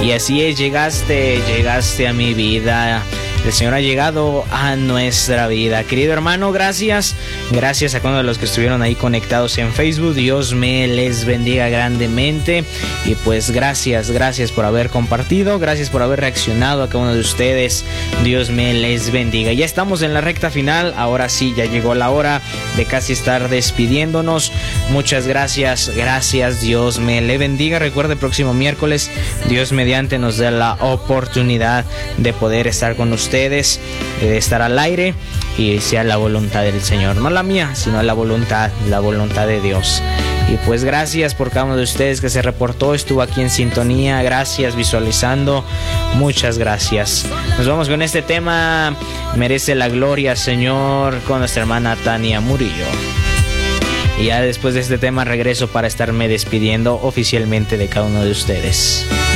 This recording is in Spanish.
Y así es, llegaste a mi vida. El Señor ha llegado a nuestra vida. Querido hermano, gracias a cada uno de los que estuvieron ahí conectados en Facebook. Dios me les bendiga grandemente. Y pues gracias por haber compartido, gracias por haber reaccionado a cada uno de ustedes. Dios me les bendiga. Ya estamos en la recta final. Ahora sí, ya llegó la hora de casi estar despidiéndonos. Muchas gracias. Dios me le bendiga. Recuerde, el próximo miércoles, Dios mediante, nos da la oportunidad de poder estar con ustedes, de estar al aire, y sea la voluntad del Señor, no la mía, sino la voluntad de Dios. Y pues gracias por cada uno de ustedes que se reportó, estuvo aquí en sintonía. Gracias, visualizando. Muchas gracias. Nos vamos con este tema, Merece la Gloria, Señor, con nuestra hermana Tania Murillo. Y ya después de este tema regreso para estarme despidiendo oficialmente de cada uno de ustedes.